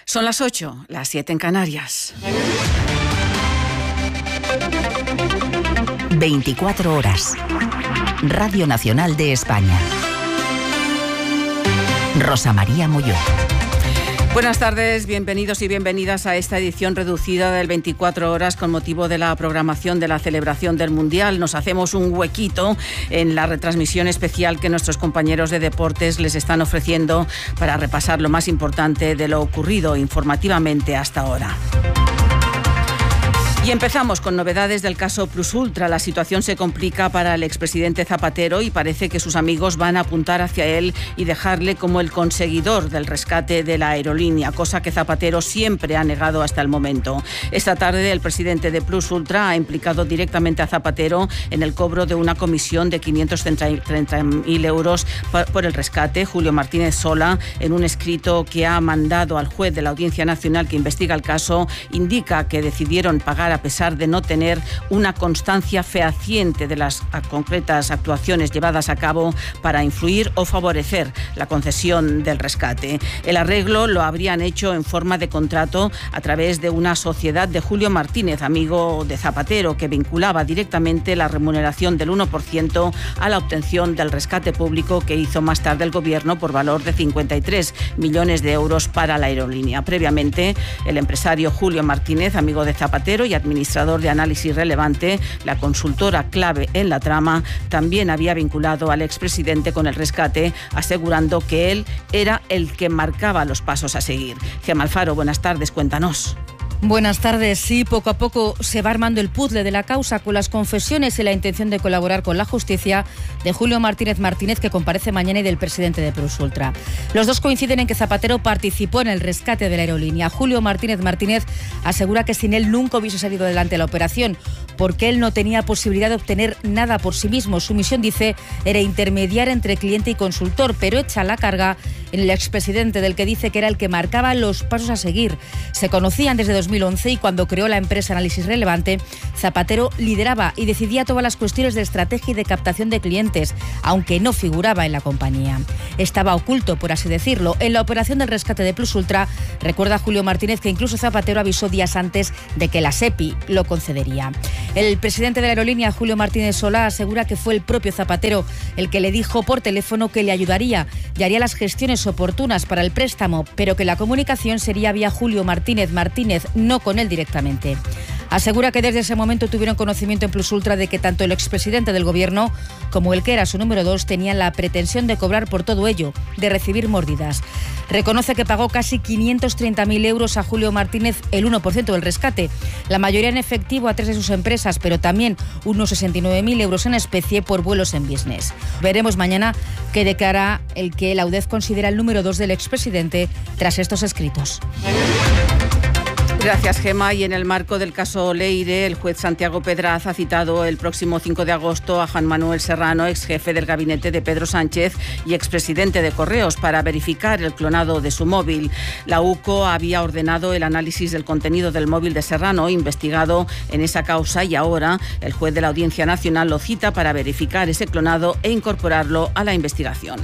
Son las 8, las 7 en Canarias. 24 horas. Radio Nacional de España. Rosa María Molló. Buenas tardes, bienvenidos y bienvenidas a esta edición reducida del 24 horas con motivo de la programación de la celebración del Mundial. Nos hacemos un huequito en la retransmisión especial que nuestros compañeros de deportes les están ofreciendo para repasar lo más importante de lo ocurrido informativamente hasta ahora. Y empezamos con novedades del caso Plus Ultra. La situación se complica para el expresidente Zapatero y parece que sus amigos van a apuntar hacia él y dejarle como el conseguidor del rescate de la aerolínea, cosa que Zapatero siempre ha negado hasta el momento. Esta tarde el presidente de Plus Ultra ha implicado directamente a Zapatero en el cobro de una comisión de 530.000 euros por el rescate. Julio Martínez Sola, en un escrito que ha mandado al juez de la Audiencia Nacional que investiga el caso, indica que decidieron pagar a pesar de no tener una constancia fehaciente de las concretas actuaciones llevadas a cabo para influir o favorecer la concesión del rescate. El arreglo lo habrían hecho en forma de contrato a través de una sociedad de Julio Martínez, amigo de Zapatero, que vinculaba directamente la remuneración del 1% a la obtención del rescate público que hizo más tarde el Gobierno por valor de 53 millones de euros para la aerolínea. Previamente, el empresario Julio Martínez, amigo de Zapatero y administrador de Análisis Relevante, la consultora clave en la trama, también había vinculado al expresidente con el rescate, asegurando que él era el que marcaba los pasos a seguir. Gemma Alfaro, buenas tardes, cuéntanos. Buenas tardes. Sí, poco a poco se va armando el puzzle de la causa con las confesiones y la intención de colaborar con la justicia de Julio Martínez, que comparece mañana, y del presidente de Plus Ultra. Los dos coinciden en que Zapatero participó en el rescate de la aerolínea. Julio Martínez asegura que sin él nunca hubiese salido adelante la operación, porque él no tenía posibilidad de obtener nada por sí mismo. Su misión, dice, era intermediar entre cliente y consultor, pero echa la carga en el expresidente, del que dice que era el que marcaba los pasos a seguir. Se conocían desde 2011 y cuando creó la empresa Análisis Relevante, Zapatero lideraba y decidía todas las cuestiones de estrategia y de captación de clientes, aunque no figuraba en la compañía. Estaba oculto, por así decirlo. En la operación del rescate de Plus Ultra, recuerda Julio Martínez que incluso Zapatero avisó días antes de que la SEPI lo concedería. El presidente de la aerolínea, Julio Martínez Sola, asegura que fue el propio Zapatero el que le dijo por teléfono que le ayudaría y haría las gestiones oportunas para el préstamo, pero que la comunicación sería vía Julio Martínez, no con él directamente. Asegura que desde ese momento tuvieron conocimiento en Plus Ultra de que tanto el expresidente del Gobierno como el que era su número 2 tenían la pretensión de cobrar por todo ello, de recibir mordidas. Reconoce que pagó casi 530.000 euros a Julio Martínez, el 1% del rescate, la mayoría en efectivo a 3 de sus empresas, pero también unos 69.000 euros en especie por vuelos en business. Veremos mañana qué declara el que la UDEF considera el número 2 del expresidente tras estos escritos. Gracias, Gemma. Y en el marco del caso Leire, el juez Santiago Pedraz ha citado el próximo 5 de agosto a Juan Manuel Serrano, ex jefe del gabinete de Pedro Sánchez y expresidente de Correos, para verificar el clonado de su móvil. La UCO había ordenado el análisis del contenido del móvil de Serrano, investigado en esa causa, y ahora el juez de la Audiencia Nacional lo cita para verificar ese clonado e incorporarlo a la investigación.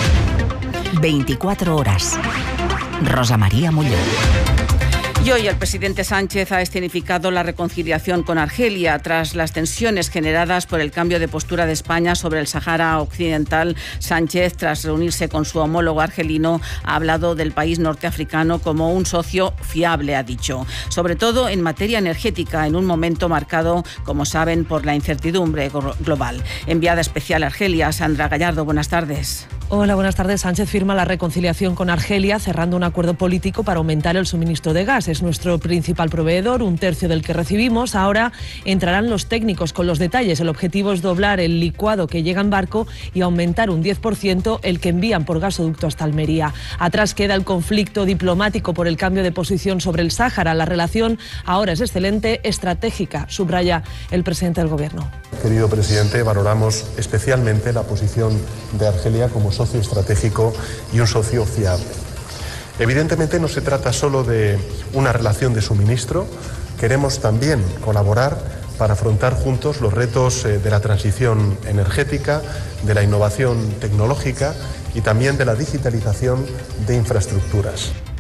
24 horas. Rosa María Molló. Y hoy el presidente Sánchez ha escenificado la reconciliación con Argelia tras las tensiones generadas por el cambio de postura de España sobre el Sáhara Occidental. Sánchez, tras reunirse con su homólogo argelino, ha hablado del país norteafricano como un socio fiable, ha dicho, sobre todo en materia energética, en un momento marcado, como saben, por la incertidumbre global. Enviada especial a Argelia, Sandra Gallardo, buenas tardes. Hola, buenas tardes. Sánchez firma la reconciliación con Argelia, cerrando un acuerdo político para aumentar el suministro de gas. Es nuestro principal proveedor, 1/3 del que recibimos. Ahora entrarán los técnicos con los detalles. El objetivo es doblar el licuado que llega en barco y aumentar un 10% el que envían por gasoducto hasta Almería. Atrás queda el conflicto diplomático por el cambio de posición sobre el Sáhara. La relación ahora es excelente, estratégica, subraya el presidente del Gobierno. Querido presidente, valoramos especialmente la posición de Argelia como socio estratégico y un socio fiable. Evidentemente no se trata solo de una relación de suministro, queremos también colaborar para afrontar juntos los retos de la transición energética, de la innovación tecnológica y también de la digitalización de infraestructuras.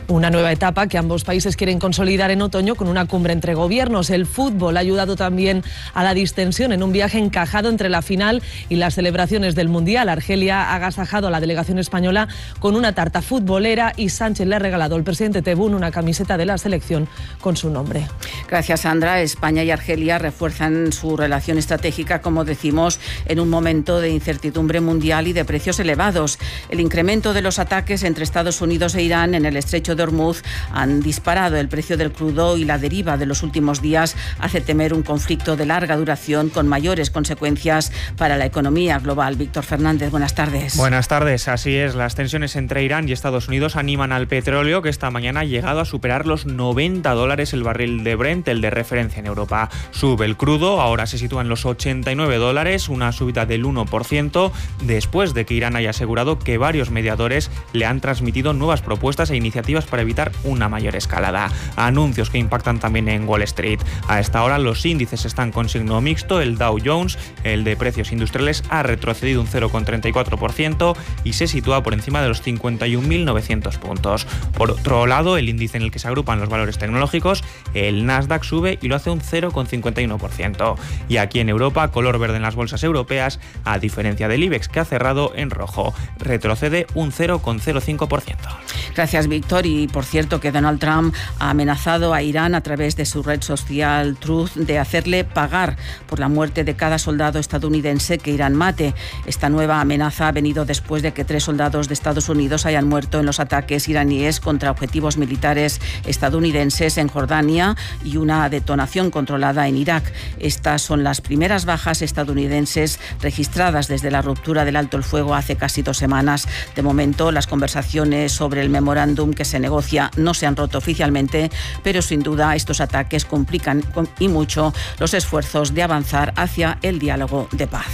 Una nueva etapa que ambos países quieren consolidar en otoño con una cumbre entre gobiernos. El fútbol ha ayudado también a la distensión en un viaje encajado entre la final y las celebraciones del Mundial. Argelia ha agasajado a la delegación española con una tarta futbolera y Sánchez le ha regalado al presidente Tebboune una camiseta de la selección con su nombre. Gracias, Sandra. España y Argelia refuerzan su relación estratégica, como decimos, en un momento de incertidumbre mundial y de precios elevados. El incremento de los ataques entre Estados Unidos e Irán en el estrecho de Hormuz han disparado el precio del crudo y la deriva de los últimos días hace temer un conflicto de larga duración con mayores consecuencias para la economía global. Víctor Fernández, buenas tardes. Buenas tardes, así es. Las tensiones entre Irán y Estados Unidos animan al petróleo, que esta mañana ha llegado a superar los $90 el barril de Brent, el de referencia en Europa. Sube el crudo, ahora se sitúa en los $89, una subida del 1%, después de que Irán haya asegurado que varios mediadores le han transmitido nuevas propuestas e iniciativas para evitar una mayor escalada. Anuncios que impactan también en Wall Street. A esta hora los índices están con signo mixto. El Dow Jones, el de precios industriales, ha retrocedido un 0,34% y se sitúa por encima de los 51.900 puntos. Por otro lado, el índice en el que se agrupan los valores tecnológicos, el Nasdaq, sube y lo hace un 0,51%. Y aquí en Europa, color verde en las bolsas europeas, a diferencia del IBEX, que ha cerrado en rojo. Retrocede un 0,05%. Gracias, Víctor. Y por cierto que Donald Trump ha amenazado a Irán a través de su red social Truth de hacerle pagar por la muerte de cada soldado estadounidense que Irán mate. Esta nueva amenaza ha venido después de que 3 soldados de Estados Unidos hayan muerto en los ataques iraníes contra objetivos militares estadounidenses en Jordania y una detonación controlada en Irak. Estas son las primeras bajas estadounidenses registradas desde la ruptura del alto el fuego hace casi 2 semanas. De momento, las conversaciones sobre el memorándum que se negocia no se han roto oficialmente, pero sin duda estos ataques complican y mucho los esfuerzos de avanzar hacia el diálogo de paz.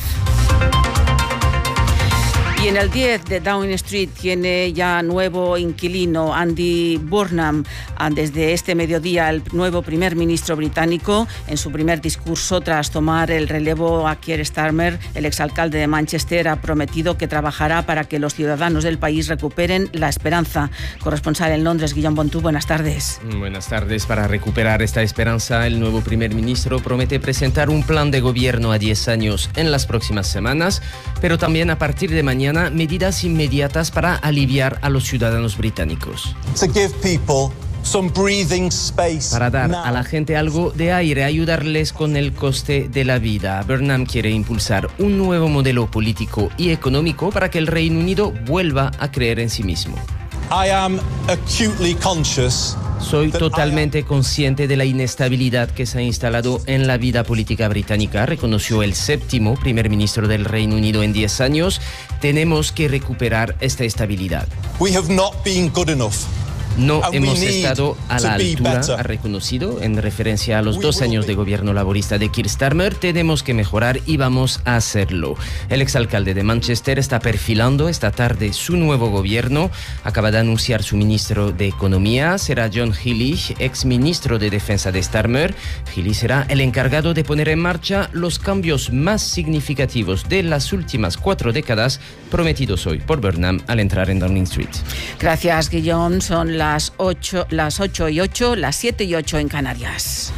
Y en el 10 de Downing Street tiene ya nuevo inquilino, Andy Burnham. Desde este mediodía, el nuevo primer ministro británico, en su primer discurso tras tomar el relevo a Keir Starmer, el exalcalde de Manchester, ha prometido que trabajará para que los ciudadanos del país recuperen la esperanza. Corresponsal en Londres, Guillaume Bontú, buenas tardes. Buenas tardes. Para recuperar esta esperanza, el nuevo primer ministro promete presentar un plan de gobierno a 10 años en las próximas semanas, pero también a partir de mañana medidas inmediatas para aliviar a los ciudadanos británicos. Para dar a la gente algo de aire, ayudarles con el coste de la vida. Burnham quiere impulsar un nuevo modelo político y económico para que el Reino Unido vuelva a creer en sí mismo. Soy totalmente consciente de la inestabilidad que se ha instalado en la vida política británica, reconoció el 7º primer ministro del Reino Unido en 10 años. Tenemos que recuperar esta estabilidad. No hemos estado a la altura, ha reconocido, en referencia a los 2 años de gobierno laborista de Keir Starmer. Tenemos que mejorar y vamos a hacerlo. El exalcalde de Manchester está perfilando esta tarde su nuevo gobierno. Acaba de anunciar su ministro de Economía. Será John Healey, exministro de Defensa de Starmer. Healey será el encargado de poner en marcha los cambios más significativos de las últimas 4 décadas prometidos hoy por Burnham al entrar en Downing Street. Gracias, Guillaume. Son las 8:08, las 7:08 en Canarias.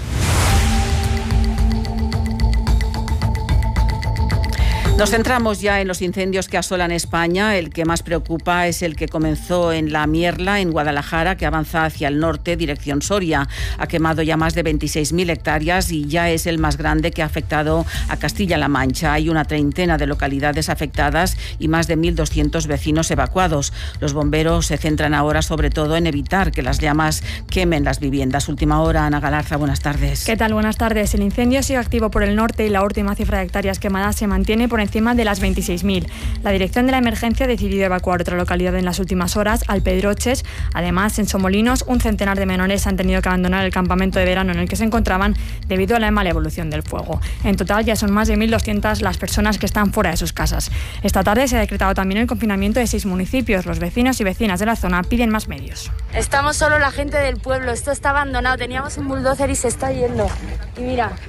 Nos centramos ya en los incendios que asolan España. El que más preocupa es el que comenzó en La Mierla, en Guadalajara, que avanza hacia el norte, dirección Soria. Ha quemado ya más de 26.000 hectáreas y ya es el más grande que ha afectado a Castilla-La Mancha. Hay una treintena de localidades afectadas y más de 1.200 vecinos evacuados. Los bomberos se centran ahora sobre todo en evitar que las llamas quemen las viviendas. Última hora, Ana Galarza, buenas tardes. ¿Qué tal? Buenas tardes. El incendio sigue activo por el norte y la última cifra de hectáreas quemadas se mantiene por encima de las 26.000. La dirección de la emergencia ha decidido evacuar otra localidad en las últimas horas, Alpedroches. Además, en Somolinos, un centenar de menores han tenido que abandonar el campamento de verano en el que se encontraban debido a la mala evolución del fuego. En total, ya son más de 1.200 las personas que están fuera de sus casas. Esta tarde se ha decretado también el confinamiento de 6 municipios. Los vecinos y vecinas de la zona piden más medios. Estamos solo la gente del pueblo. Esto está abandonado. Teníamos un bulldozer y se está yendo. Y mira,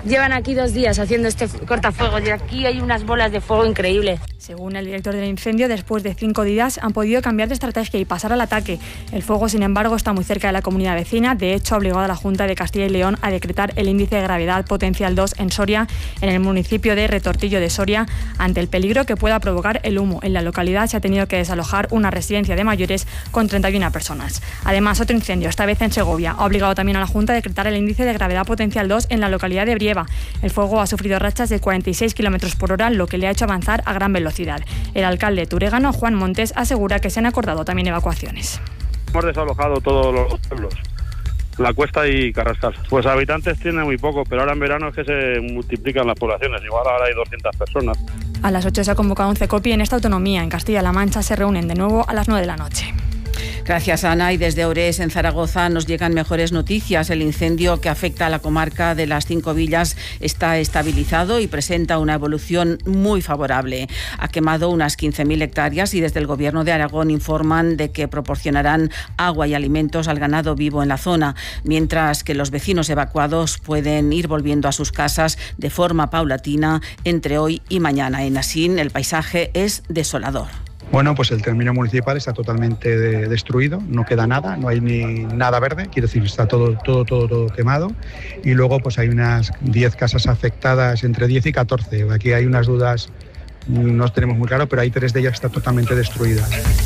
Llevan aquí 2 días haciendo este cortafuegos y aquí hay unas bolas de fuego increíbles. Según el director del incendio, después de 5 días han podido cambiar de estrategia y pasar al ataque. El fuego, sin embargo, está muy cerca de la comunidad vecina. De hecho, ha obligado a la Junta de Castilla y León a decretar el índice de gravedad potencial 2 en Soria, en el municipio de Retortillo de Soria, ante el peligro que pueda provocar el humo. En la localidad se ha tenido que desalojar una residencia de mayores con 31 personas. Además, otro incendio, esta vez en Segovia, ha obligado también a la Junta a decretar el índice de gravedad potencial 2 en la localidad de Brieva. El fuego ha sufrido rachas de 46 km por hora, lo que le ha hecho avanzar a gran velocidad. El alcalde turégano, Juan Montes, asegura que se han acordado también evacuaciones. Hemos desalojado todos los pueblos, La Cuesta y Carrascal. Pues habitantes tiene muy poco, pero ahora en verano es que se multiplican las poblaciones. Igual ahora hay 200 personas. A las 8 se ha convocado un CECOPI en esta autonomía. En Castilla-La Mancha se reúnen de nuevo a las 9 de la noche. Gracias, Ana. Y desde Orés, en Zaragoza, nos llegan mejores noticias. El incendio que afecta a la comarca de las 5 villas está estabilizado y presenta una evolución muy favorable. Ha quemado unas 15.000 hectáreas y desde el Gobierno de Aragón informan de que proporcionarán agua y alimentos al ganado vivo en la zona, mientras que los vecinos evacuados pueden ir volviendo a sus casas de forma paulatina entre hoy y mañana. En Asín, el paisaje es desolador. Bueno, pues el término municipal está totalmente destruido, no queda nada, no hay ni nada verde, quiere decir, está todo quemado. Y luego pues hay unas 10 casas afectadas, entre 10 y 14. Aquí hay unas dudas, no tenemos muy claro, pero hay 3 de ellas que están totalmente destruidas.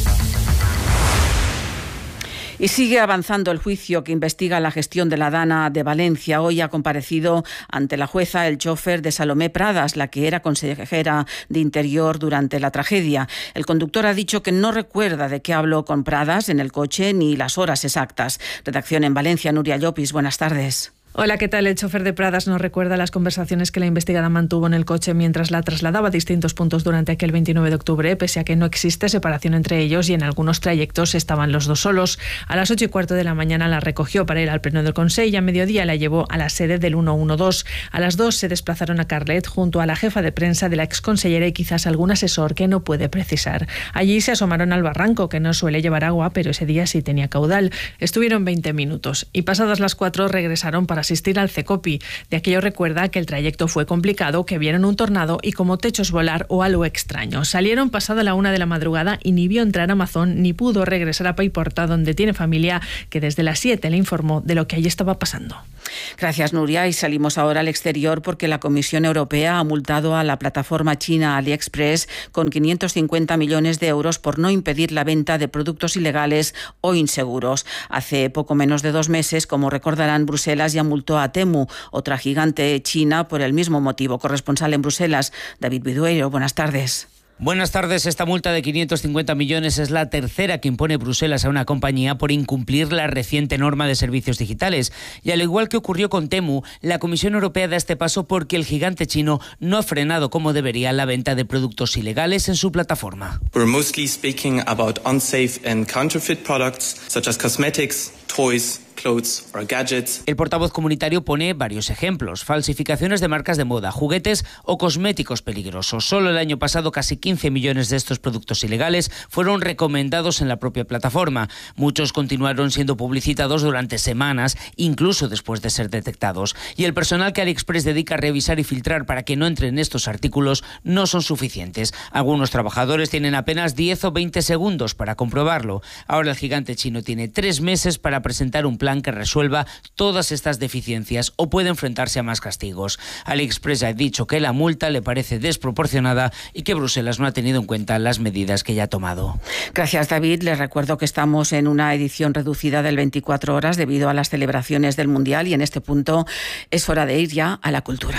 Y sigue avanzando el juicio que investiga la gestión de la Dana de Valencia. Hoy ha comparecido ante la jueza el chofer de Salomé Pradas, la que era consejera de Interior durante la tragedia. El conductor ha dicho que no recuerda de qué habló con Pradas en el coche ni las horas exactas. Redacción en Valencia, Nuria Llopis, buenas tardes. Hola, ¿qué tal? El chofer de Pradas no recuerda las conversaciones que la investigada mantuvo en el coche mientras la trasladaba a distintos puntos durante aquel 29 de octubre, pese a que no existe separación entre ellos y en algunos trayectos estaban los dos solos. A las 8:15 de la mañana la recogió para ir al pleno del Consell y a mediodía la llevó a la sede del 112. A las 2 se desplazaron a Carlet junto a la jefa de prensa de la exconsellera y quizás algún asesor que no puede precisar. Allí se asomaron al barranco, que no suele llevar agua, pero ese día sí tenía caudal. Estuvieron 20 minutos y pasadas las 4 regresaron para asistir al CECOPI. De aquello recuerda que el trayecto fue complicado, que vieron un tornado y como techos volar o algo extraño. Salieron pasada la 1 de la madrugada y ni vio entrar Amazon ni pudo regresar a Paiporta, donde tiene familia, que desde las 7 le informó de lo que allí estaba pasando. Gracias, Nuria. Y salimos ahora al exterior porque la Comisión Europea ha multado a la plataforma china AliExpress con 550 millones de euros por no impedir la venta de productos ilegales o inseguros. Hace poco menos de 2 meses, como recordarán, Bruselas ya multó a Temu, otra gigante china, por el mismo motivo. Corresponsal en Bruselas, David Vidueiro, buenas tardes. Buenas tardes. Esta multa de 550 millones es la tercera que impone Bruselas a una compañía por incumplir la reciente norma de servicios digitales. Y al igual que ocurrió con Temu, la Comisión Europea da este paso porque el gigante chino no ha frenado como debería la venta de productos ilegales en su plataforma. We're mostly speaking about unsafe and counterfeit products such as cosmetics, toys, clothes or gadgets. El portavoz comunitario pone varios ejemplos: falsificaciones de marcas de moda, juguetes o cosméticos peligrosos. Solo el año pasado casi 15 millones de estos productos ilegales fueron recomendados en la propia plataforma. Muchos continuaron siendo publicitados durante semanas, incluso después de ser detectados. Y el personal que AliExpress dedica a revisar y filtrar para que no entren estos artículos no son suficientes. Algunos trabajadores tienen apenas 10 o 20 segundos para comprobarlo. Ahora el gigante chino tiene 3 meses para presentar un plan que resuelva todas estas deficiencias o puede enfrentarse a más castigos. AliExpress ha dicho que la multa le parece desproporcionada y que Bruselas no ha tenido en cuenta las medidas que ya ha tomado. Gracias, David. Les recuerdo que estamos en una edición reducida del 24 horas debido a las celebraciones del Mundial y en este punto es hora de ir ya a la cultura.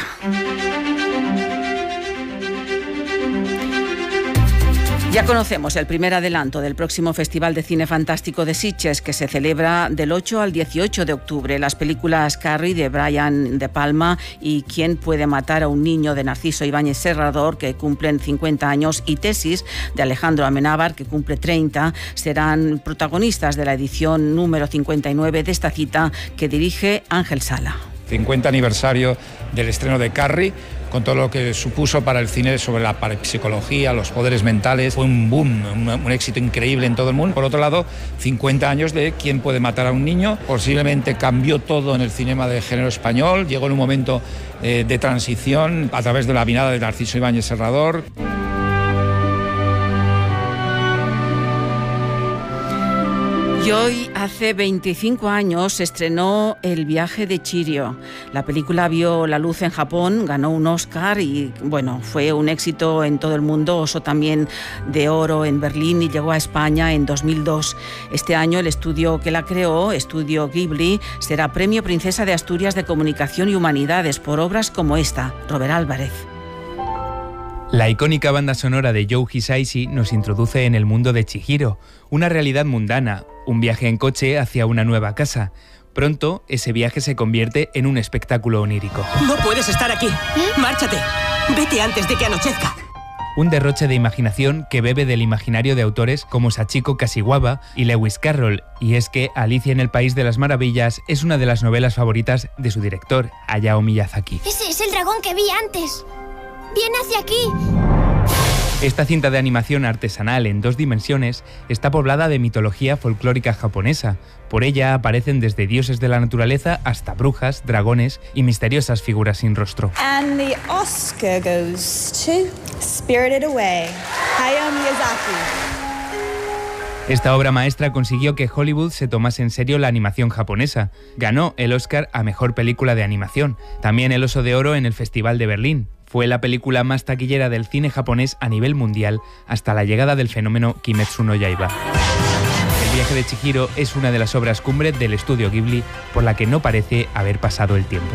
Ya conocemos el primer adelanto del próximo Festival de Cine Fantástico de Sitges, que se celebra del 8 al 18 de octubre. Las películas Carrie, de Brian De Palma, y ¿Quién puede matar a un niño?, de Narciso Ibáñez Serrador, que cumplen 50 años, y Tesis, de Alejandro Amenábar, que cumple 30, serán protagonistas de la edición número 59 de esta cita que dirige Ángel Sala. 50 aniversario del estreno de Carrie, con todo lo que supuso para el cine sobre la parapsicología, los poderes mentales. Fue un boom, un éxito increíble en todo el mundo. Por otro lado, 50 años de ¿Quién puede matar a un niño? Posiblemente cambió todo en el cinema de género español. Llegó en un momento de transición a través de la mirada de Narciso Ibáñez Serrador. Y hoy, hace 25 años, se estrenó El viaje de Chihiro. La película vio la luz en Japón, ganó un Oscar y, bueno, fue un éxito en todo el mundo. Oso también de oro en Berlín y llegó a España en 2002. Este año el estudio que la creó, Estudio Ghibli, será Premio Princesa de Asturias de Comunicación y Humanidades por obras como esta. Robert Álvarez. La icónica banda sonora de Joe Hisaishi nos introduce en el mundo de Chihiro, una realidad mundana, un viaje en coche hacia una nueva casa. Pronto, ese viaje se convierte en un espectáculo onírico. ¡No puedes estar aquí! ¡Márchate! ¡Vete antes de que anochezca! Un derroche de imaginación que bebe del imaginario de autores como Sachiko Kashiwaba y Lewis Carroll, y es que Alicia en el País de las Maravillas es una de las novelas favoritas de su director, Hayao Miyazaki. ¡Ese es el dragón que vi antes! ¡Viene hacia aquí! Esta cinta de animación artesanal en 2 dimensiones está poblada de mitología folclórica japonesa. Por ella aparecen desde dioses de la naturaleza hasta brujas, dragones y misteriosas figuras sin rostro. And the Oscar goes to Spirited Away, Hayao Miyazaki. Esta obra maestra consiguió que Hollywood se tomase en serio la animación japonesa. Ganó el Oscar a Mejor Película de Animación, también el Oso de Oro en el Festival de Berlín. Fue la película más taquillera del cine japonés a nivel mundial hasta la llegada del fenómeno Kimetsu no Yaiba. El viaje de Chihiro es una de las obras cumbre del estudio Ghibli por la que no parece haber pasado el tiempo.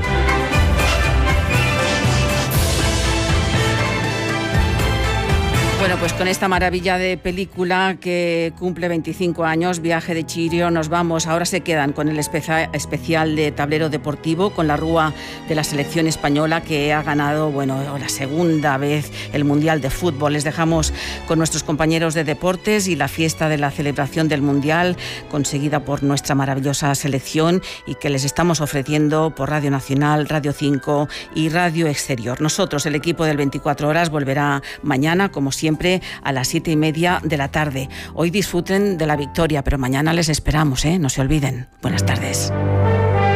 Bueno, pues con esta maravilla de película que cumple 25 años, Viaje de Chihiro, nos vamos. Ahora se quedan con el especial de tablero deportivo, con la rúa de la selección española que ha ganado, bueno, la segunda vez el Mundial de Fútbol. Les dejamos con nuestros compañeros de deportes y la fiesta de la celebración del Mundial conseguida por nuestra maravillosa selección y que les estamos ofreciendo por Radio Nacional, Radio 5 y Radio Exterior. Nosotros, el equipo del 24 Horas, volverá mañana, como siempre, a las 7:30 de la tarde. Hoy disfruten de la victoria, pero mañana les esperamos, no se olviden. Buenas tardes.